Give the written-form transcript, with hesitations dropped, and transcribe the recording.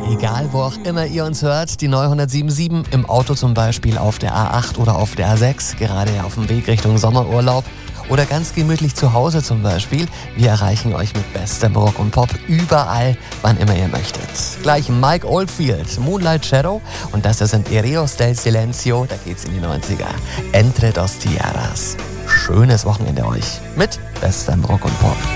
Egal, wo auch immer ihr uns hört, die neue 107.7, im Auto zum Beispiel, auf der A8 oder auf der A6, gerade auf dem Weg Richtung Sommerurlaub oder ganz gemütlich zu Hause zum Beispiel. Wir erreichen euch mit bestem Rock und Pop überall, wann immer ihr möchtet. Gleich Mike Oldfield, Moonlight Shadow, und das sind Ereos del Silencio, da geht's in die 90er. Entre dos Tierras. Schönes Wochenende euch mit bestem Rock und Pop.